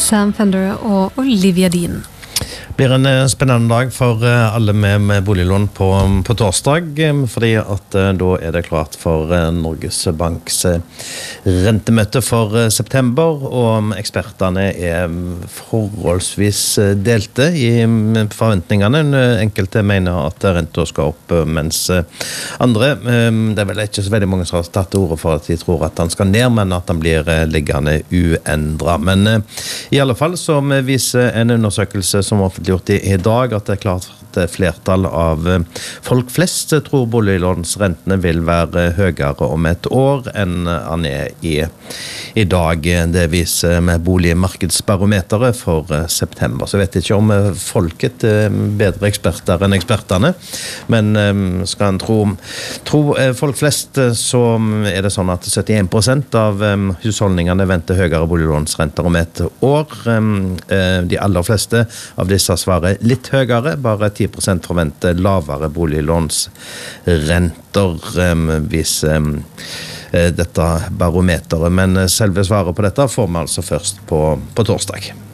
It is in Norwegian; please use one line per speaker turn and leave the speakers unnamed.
Sam Fender og Olivia Dean.
Det blir en spennende dag for alle med boliglån på torsdag, fordi at da det klart for Norges Banks rentemøte for september, og eksperterne forholdsvis delte i forventningene. Enkelte mener at renta skal opp, mens andre, det vel ikke så veldig mange som har tatt ordet for at de tror at den skal ned, men at den blir liggende uendret. Men i alle fall så viser en undersøkelse som offentlig gjort i dag, at det klart at flertall av folk flest tror boliglånsrentene vil være høyere om et år enn han i dag. Det viser med boligmarkedsbarometeret for september. Så jeg vet ikke om folket bedre eksperter enn eksperterne, men skal en tro folk flest, så det sånn at 71% av husholdningene venter høyere boliglånsrenter om et år. De aller fleste av disse svarer litt høyere, bare 10% forventer lavere boliglånsrenter hvis dette barometeret, men selve svaret på dette får vi altså først på torsdag.